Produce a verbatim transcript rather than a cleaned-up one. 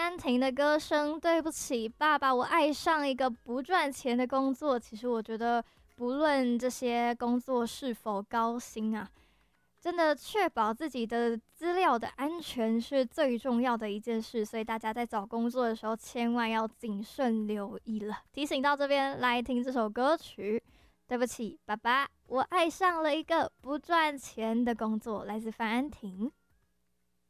安婷的歌声，对不起爸爸，我爱上一个不赚钱的工作。其实我觉得，不论这些工作是否高薪啊，真的确保自己的资料的安全是最重要的一件事。所以大家在找工作的时候，千万要谨慎留意了。提醒到这边，来听这首歌曲。对不起爸爸，我爱上了一个不赚钱的工作，来自范安婷。